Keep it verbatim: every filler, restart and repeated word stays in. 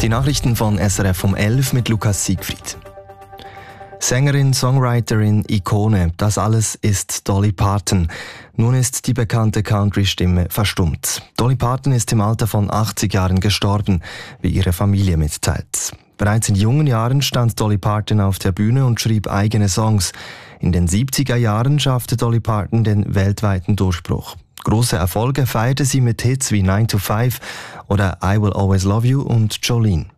Die Nachrichten von S R F um elf mit Lukas Siegfried. Sängerin, Songwriterin, Ikone, das alles ist Dolly Parton. Nun ist die bekannte Country-Stimme verstummt. Dolly Parton ist im Alter von achtzig Jahren gestorben, wie ihre Familie mitteilt. Bereits in jungen Jahren stand Dolly Parton auf der Bühne und schrieb eigene Songs. In den siebziger Jahren schaffte Dolly Parton den weltweiten Durchbruch. Große Erfolge feierte sie mit Hits wie nine to five oder I Will Always Love You und Jolene.